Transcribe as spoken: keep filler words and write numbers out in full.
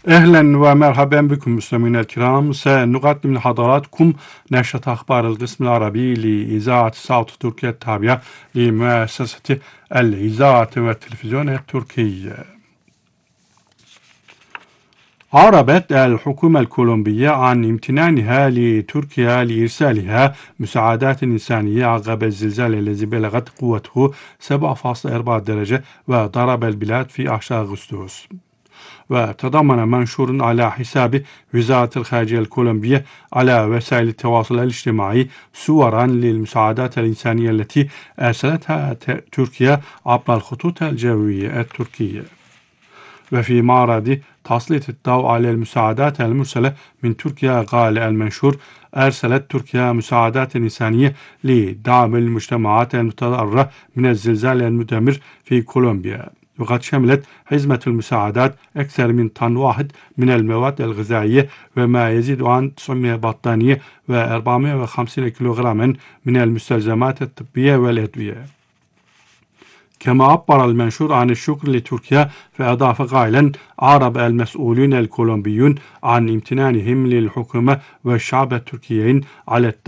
أهلا ومرحبا بكم مستمعينا الكرام. سنقدم لحضراتكم نشرة أخبار القسم العربي لإذاعة صوت تركيا التابعة لمؤسسة الإذاعة والتلفزيون التركي. أعربت الحكومة الكولومبية عن امتنانها لتركيا لإرسالها مساعدات إنسانية عقب الزلزال الذي بلغت قوته سبعة فاصلة أربعة درجة وضرب البلاد في عشرة أغسطس. وتضمن منشور على حساب وزارة الخارجية الكولومبية على وسائل التواصل الاجتماعي صورا للمساعدات الإنسانية التي أرسلتها تركيا عبر الخطوط الجوية التركية. وفي معرض تسليط الضوء على المساعدات المرسلة من تركيا، قال المنشور: أرسلت تركيا مساعدات إنسانية لدعم المجتمعات المتضررة من الزلزال المدمر في كولومبيا، وقد شملت حزمة المساعدات أكثر من طن واحد من المواد الغذائية وما يزيد عن تسعمائة بطانية وأربعمائة وخمسين كيلوغراما من المستلزمات الطبية والأدوية. كما عبر المنشور عن الشكر لتركيا، فأضاف قائلا: أعرب المسؤولون الكولومبيون عن امتنانهم للحكومة والشعب التركيين على